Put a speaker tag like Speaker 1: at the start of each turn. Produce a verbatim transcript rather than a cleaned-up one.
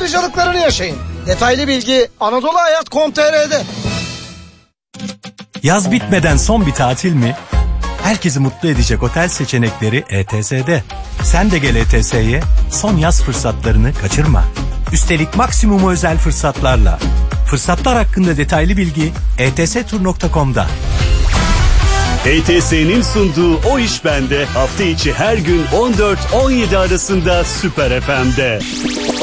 Speaker 1: ayrıcalıklarını yaşayın. Detaylı bilgi anadolu hayat nokta com nokta tr'de.
Speaker 2: Yaz bitmeden son bir tatil mi? Herkesi mutlu edecek otel seçenekleri E T S'de. Sen de gel E T S'ye, son yaz fırsatlarını kaçırma. Üstelik maksimum özel fırsatlarla. Fırsatlar hakkında detaylı bilgi e t s tur nokta com'da.
Speaker 3: E T S'nin sunduğu O İş Bende hafta içi her gün on dört on yedi arasında Süper F M'de.